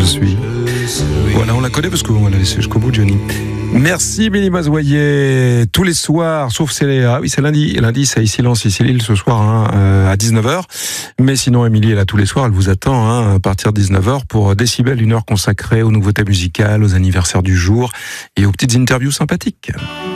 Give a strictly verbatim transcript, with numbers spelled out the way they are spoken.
je suis. Voilà, on la connaît parce qu'on l'a laissé jusqu'au bout, Johnny. Merci, Émilie Mazoyer. Tous les soirs, sauf c'est les, ah oui, c'est lundi. Lundi, c'est ici Lens, ici Lille ce soir, hein, euh, à dix-neuf heures. Mais sinon, Émilie est là tous les soirs. Elle vous attend, hein, à partir de dix-neuf heures pour Décibel, une heure consacrée aux nouveautés musicales, aux anniversaires du jour et aux petites interviews sympathiques.